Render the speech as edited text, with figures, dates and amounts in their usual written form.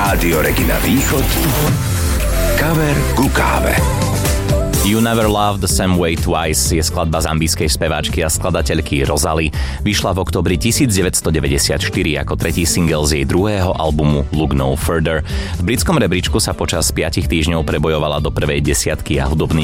Rádio Regina Východ. Kaver ku káve. You Never Loved the Same Way Twice je skladba zambijskej speváčky a skladateľky Rosalie. Vyšla v októbri 1994 ako tretí single z jej druhého albumu Look No Further. V britskom rebríčku sa počas 5 týždňov prebojovala do prvej desiatky a hudobný